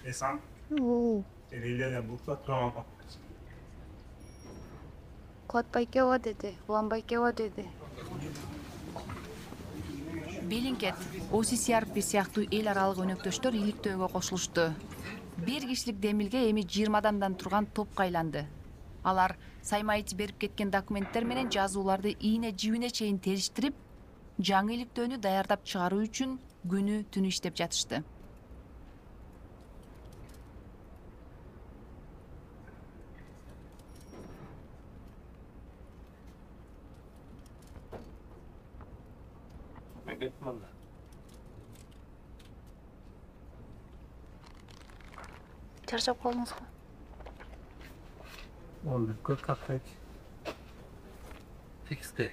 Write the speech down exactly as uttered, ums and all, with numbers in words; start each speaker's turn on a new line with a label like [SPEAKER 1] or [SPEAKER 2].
[SPEAKER 1] Esan,
[SPEAKER 2] Oo.
[SPEAKER 1] eliyle bukla tamam.
[SPEAKER 2] Kuatбай кева dedi. Уланбай кева dedi.
[SPEAKER 3] Белинкет, Оси Сиярпи сыяктуу эл аралык өнөктөштөр иликтөөгө кошулушту. Бир кишилик демилге эми жыйырма адамдан турган топко айланды. Алар Саймаич берип кеткен документтер менен жазууларды ийне жибине чейин териштирип, жаңы иликтөөнү даярдап чыгаруу үчүн күнү түнү иштеп жатышты.
[SPEAKER 2] Чарчап калдыңыз го?
[SPEAKER 4] Он көп какать. Фиксте.